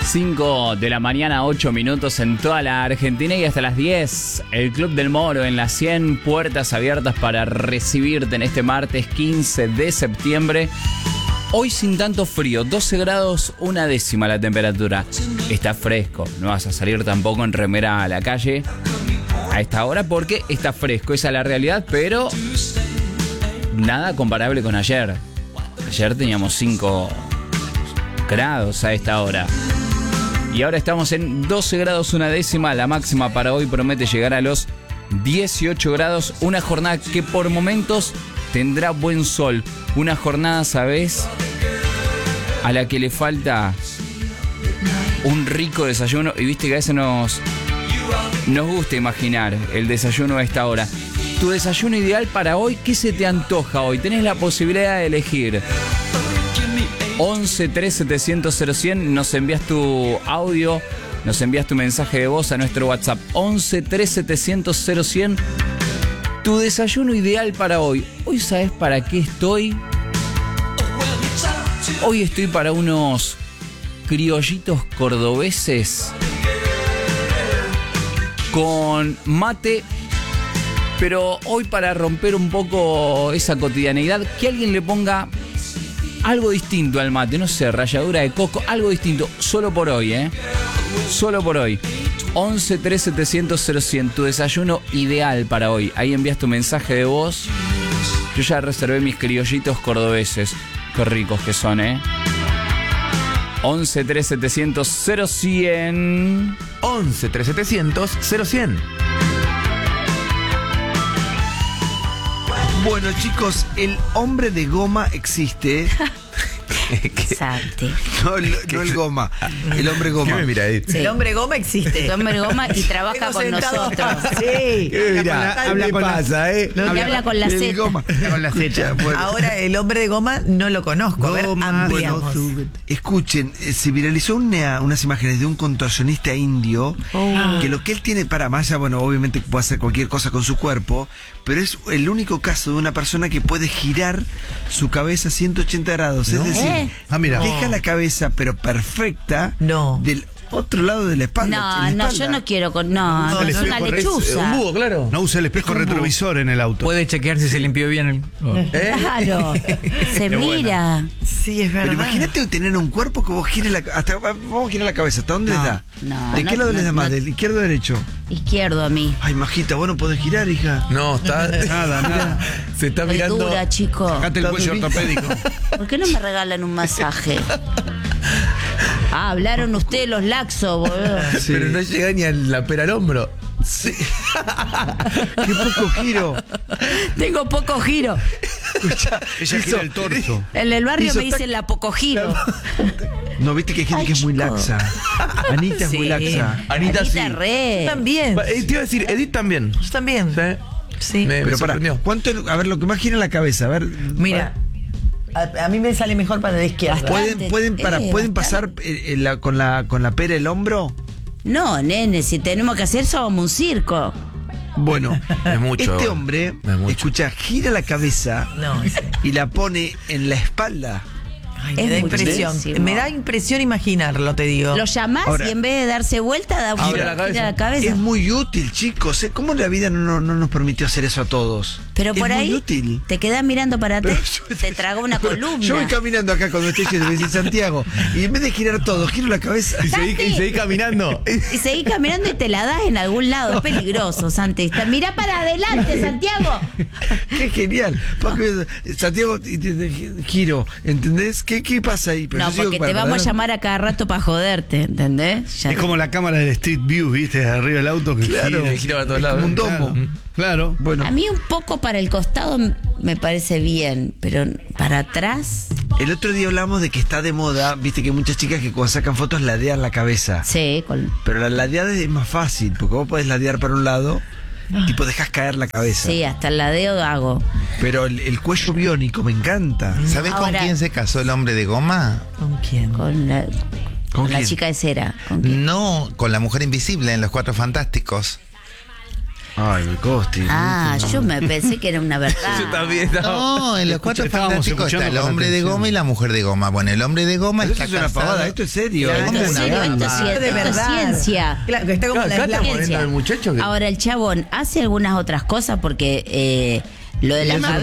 5 de la mañana, 8 minutos en toda la Argentina y hasta las 10. El Club del Moro en las 100, puertas abiertas para recibirte en este martes 15 de septiembre. Hoy sin tanto frío, 12 grados, 1/10 la temperatura. Está fresco, no vas a salir tampoco en remera a la calle a esta hora porque está fresco, esa es la realidad, pero nada comparable con ayer. Ayer teníamos 5 grados a esta hora. Y ahora estamos en 12 grados 1/10. La máxima para hoy promete llegar a los 18 grados. Una jornada que por momentos tendrá buen sol. Una jornada, ¿sabes?, a la que le falta un rico desayuno. Y viste que a veces nos gusta imaginar el desayuno a esta hora. Tu desayuno ideal para hoy, ¿qué se te antoja hoy? Tenés la posibilidad de elegir. 11 3 700 0100, nos envías tu audio, nos envías tu mensaje de voz a nuestro WhatsApp 11 3 700 0100. Tu desayuno ideal para hoy. Hoy, ¿sabes para qué estoy? Hoy estoy para unos criollitos cordobeses con mate, pero hoy para romper un poco esa cotidianeidad, que alguien le ponga algo distinto al mate, no sé, ralladura de coco, algo distinto, solo por hoy, solo por hoy. 11 3 700 0100, tu desayuno ideal para hoy. Ahí envías tu mensaje de voz. Yo ya reservé mis criollitos cordobeses. Qué ricos que son, 11 3 700 0100. 11 3 700 0100. Bueno, chicos, el hombre de goma existe. Exacto. No el goma, el hombre goma. ¿Qué me mira ahí? Sí. El hombre goma existe. El hombre goma y trabaja Tengo con sentado nosotros. acá. Sí. Habla con pasa, Y habla con la el Z. goma. Con la Escucha, bueno. Ahora el hombre de goma no lo conozco. A ver, ampliamos. Escuchen, se viralizó unas imágenes de un contorsionista indio que lo que él tiene para más allá, bueno, obviamente puede hacer cualquier cosa con su cuerpo, pero es el único caso de una persona que puede girar su cabeza 180 grados. Es decir, deja la cabeza, pero perfecta, del otro lado de la espalda. No, yo no quiero no, es una lechuza. Un búho, claro. No usa el espejo retrovisor en el auto. Puede chequear si se limpió bien el... Claro, se mira. Sí, es verdad. Pero imagínate tener un cuerpo que vos gires vamos a girar la cabeza. ¿Hasta dónde les da? ¿De qué lado les da más? ¿Del izquierdo o derecho? Izquierdo a mí. Ay, Majita, vos no podés girar, hija. No, está. Nada. Se está Muy mirando. dura, chico. Sacate el cuello ortopédico. ¿Por qué no me regalan un masaje? Hablaron ustedes los laxos, boludo. Sí. Pero no llega ni a la pera al hombro. Sí. Qué poco giro. Tengo poco giro. Ella gira el torso. En el barrio Hizo me dicen la poco giro. No, viste que hay gente que es muy chico. laxa. Anita es muy Sí. laxa. Anita sí. re. También. Te iba a decir, Edith también. Yo también. Sí. Sí. Me Pero para, sorprendió. ¿cuánto? A ver, lo que más gira en la cabeza, a ver. Mira, a mí me sale mejor para la izquierda. ¿Pueden pasar con la pera el hombro? No, nene, si tenemos que hacer eso, vamos a un circo. Bueno, Es mucho. este hombre, Es mucho. escucha, gira la cabeza No, sí. y la pone en la espalda. Ay, Es me da impresión. muchísimo. Me da impresión imaginarlo, te digo. Lo llamás Ahora- y en vez de darse vuelta, da un Gira giro la la cabeza. Es muy útil, chicos. ¿Cómo la vida no nos permitió hacer eso a todos? Pero por es ahí muy útil. te quedás mirando para atrás, Pero te tragó una columna. Yo voy caminando acá cuando estoy en Santiago y en vez de girar todo, giro la cabeza. Y seguí caminando. Y seguís caminando y te la das en algún lado. Es peligroso, Santi. Mirá para adelante, Santiago. Qué genial. Santiago, giro, ¿entendés? ¿Qué pasa ahí? Pero No, yo sigo porque para te vamos a adelante. llamar a cada rato para joderte, ¿entendés? Ya Es como la cámara del Street View, ¿viste? De arriba del auto. Que Claro. Gira para todos Es lados. como un domo. Claro. Bueno, A mí un poco para el costado me parece bien, pero para atrás, el otro día hablamos de que está de moda, viste que hay muchas chicas que cuando sacan fotos ladean la cabeza. sí, Pero la ladeada es más fácil, porque vos podés ladear para un lado, tipo dejas caer la cabeza. sí, hasta el ladeo hago. Pero el cuello biónico me encanta. ¿Sabés con Ahora- quién se casó el hombre de goma? ¿Con quién? Con la, ¿Con con la quién? chica de cera. ¿Con quién? No, con la mujer invisible en Los Cuatro Fantásticos. Ay, me coste. Ah, yo me pensé que era una verdad. Yo también. No, en los Cuatro estábamos Fantásticos está escuchando el con hombre de atención. goma y la mujer de goma. Bueno, el hombre de goma Pero está eso es una casado. pavada, esto es serio. Claro, Esto es una serio, gama. esto es ciencia. De Esto es verdad. ciencia. Claro, que está como Claro, la acá estamos ciencia. viendo al muchacho que... Ahora el chabón hace algunas otras cosas porque lo de la Es más,